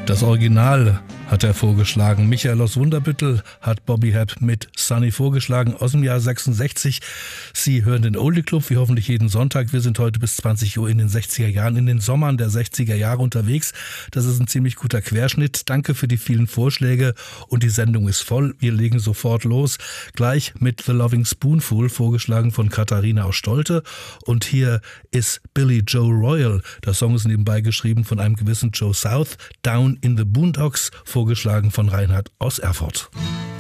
Das Original hat er vorgeschlagen. Michael aus Wunderbüttel hat Bobby Hebb mit Sunny vorgeschlagen aus dem Jahr 66. Sie hören den Oldie Club wie hoffentlich jeden Sonntag. Wir sind heute bis 20 Uhr in den 60er Jahren, in den Sommern der 60er Jahre unterwegs. Das ist ein ziemlich guter Querschnitt. Danke für die vielen Vorschläge und die Sendung ist voll. Wir legen sofort los. Gleich mit The Loving Spoonful, vorgeschlagen von Katharina aus Stolte. Und hier ist Billy Joe Royal. Der Song ist nebenbei geschrieben von einem gewissen Joe South. Down in the Boondocks, vorgeschlagen von Reinhard aus Erfurt.